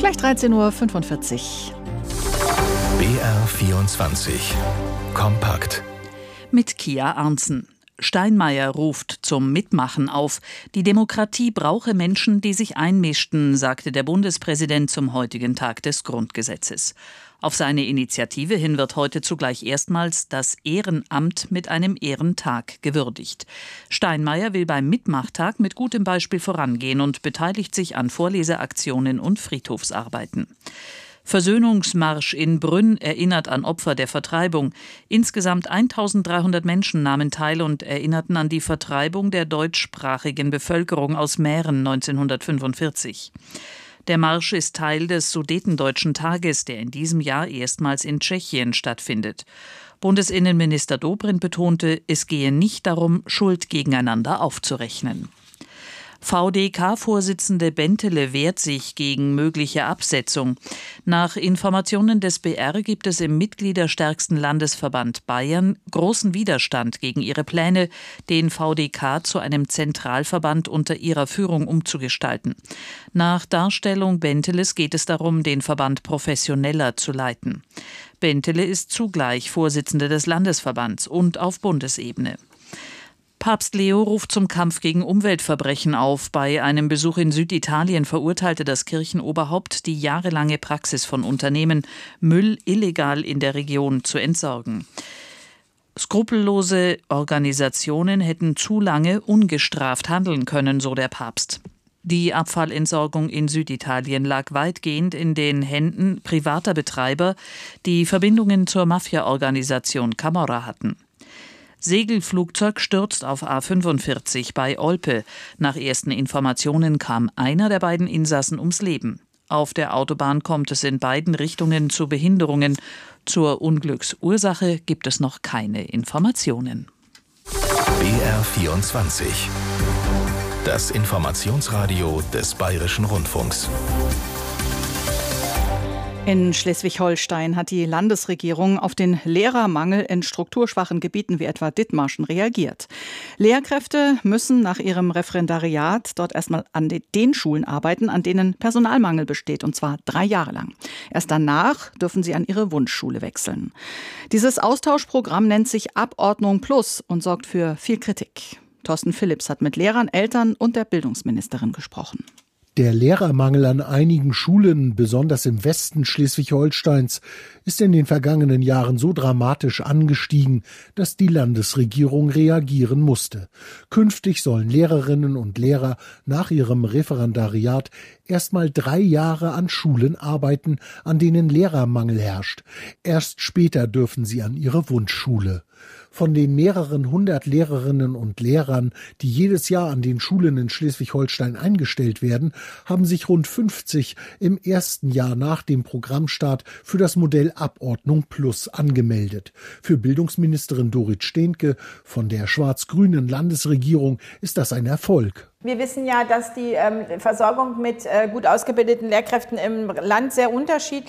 Gleich 13:45 Uhr. BR24 Kompakt. Mit Kia Arntzen. Steinmeier ruft zum Mitmachen auf. Die Demokratie brauche Menschen, die sich einmischten, sagte der Bundespräsident zum heutigen Tag des Grundgesetzes. Auf seine Initiative hin wird heute zugleich erstmals das Ehrenamt mit einem Ehrentag gewürdigt. Steinmeier will beim Mitmachtag mit gutem Beispiel vorangehen und beteiligt sich an Vorleseaktionen und Friedhofsarbeiten. Versöhnungsmarsch in Brünn erinnert an Opfer der Vertreibung. Insgesamt 1300 Menschen nahmen teil und erinnerten an die Vertreibung der deutschsprachigen Bevölkerung aus Mähren 1945. Der Marsch ist Teil des Sudetendeutschen Tages, der in diesem Jahr erstmals in Tschechien stattfindet. Bundesinnenminister Dobrindt betonte, es gehe nicht darum, Schuld gegeneinander aufzurechnen. VDK-Vorsitzende Bentele wehrt sich gegen mögliche Absetzung. Nach Informationen des BR gibt es im mitgliederstärksten Landesverband Bayern großen Widerstand gegen ihre Pläne, den VDK zu einem Zentralverband unter ihrer Führung umzugestalten. Nach Darstellung Benteles geht es darum, den Verband professioneller zu leiten. Bentele ist zugleich Vorsitzende des Landesverbands und auf Bundesebene. Papst Leo ruft zum Kampf gegen Umweltverbrechen auf. Bei einem Besuch in Süditalien verurteilte das Kirchenoberhaupt die jahrelange Praxis von Unternehmen, Müll illegal in der Region zu entsorgen. Skrupellose Organisationen hätten zu lange ungestraft handeln können, so der Papst. Die Abfallentsorgung in Süditalien lag weitgehend in den Händen privater Betreiber, die Verbindungen zur Mafia-Organisation Camorra hatten. Segelflugzeug stürzt auf A45 bei Olpe. Nach ersten Informationen kam einer der beiden Insassen ums Leben. Auf der Autobahn kommt es in beiden Richtungen zu Behinderungen. Zur Unglücksursache gibt es noch keine Informationen. BR24 Das Informationsradio des Bayerischen Rundfunks. In Schleswig-Holstein hat die Landesregierung auf den Lehrermangel in strukturschwachen Gebieten wie etwa Dithmarschen reagiert. Lehrkräfte müssen nach ihrem Referendariat dort erstmal an den Schulen arbeiten, an denen Personalmangel besteht, und zwar 3 Jahre lang. Erst danach dürfen sie an ihre Wunschschule wechseln. Dieses Austauschprogramm nennt sich Abordnung Plus und sorgt für viel Kritik. Thorsten Philipps hat mit Lehrern, Eltern und der Bildungsministerin gesprochen. Der Lehrermangel an einigen Schulen, besonders im Westen Schleswig-Holsteins, ist in den vergangenen Jahren so dramatisch angestiegen, dass die Landesregierung reagieren musste. Künftig sollen Lehrerinnen und Lehrer nach ihrem Referendariat erstmal 3 Jahre an Schulen arbeiten, an denen Lehrermangel herrscht. Erst später dürfen sie an ihre Wunschschule. Von den mehreren 100 Lehrerinnen und Lehrern, die jedes Jahr an den Schulen in Schleswig-Holstein eingestellt werden, haben sich rund 50 im ersten Jahr nach dem Programmstart für das Modell Abordnung Plus angemeldet. Für Bildungsministerin Dorit Stehnke von der schwarz-grünen Landesregierung ist das ein Erfolg. Wir wissen ja, dass die Versorgung mit gut ausgebildeten Lehrkräften im Land sehr unterschiedlich